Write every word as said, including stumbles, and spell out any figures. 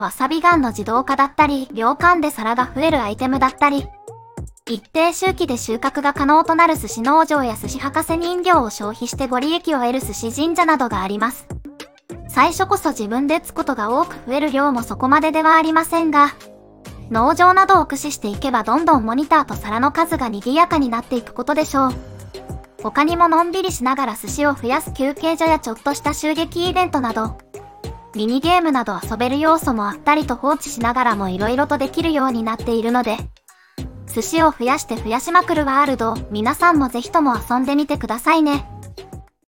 わさび岩の自動化だったり、量販で皿が増えるアイテムだったり、一定周期で収穫が可能となる寿司農場や寿司博士人形を消費してご利益を得る寿司神社などがあります。最初こそ自分でつくことが多く増える量もそこまでではありませんが、農場などを駆使していけばどんどんモニターと皿の数が賑やかになっていくことでしょう。他にものんびりしながら寿司を増やす休憩所やちょっとした襲撃イベントなど、ミニゲームなど遊べる要素もあったりと放置しながらも色々とできるようになっているので、寿司を増やして増やしまくるワールド、皆さんもぜひとも遊んでみてくださいね。